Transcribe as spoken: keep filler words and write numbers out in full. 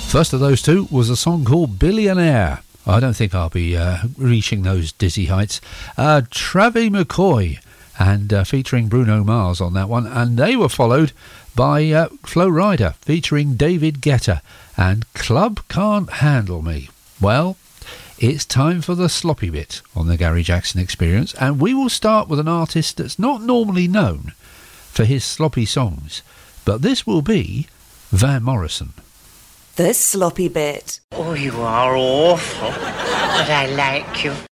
First of those two was a song called Billionaire. I don't think I'll be uh, reaching those dizzy heights. Uh, Travie McCoy, and uh, featuring Bruno Mars on that one. And they were followed by uh, Flo Rida, featuring David Guetta, and Club Can't Handle Me. Well, it's time for the sloppy bit on the Gary Jackson Experience, and we will start with an artist that's not normally known for his sloppy songs, but this will be Van Morrison. The sloppy bit. Oh, you are awful, but I like you.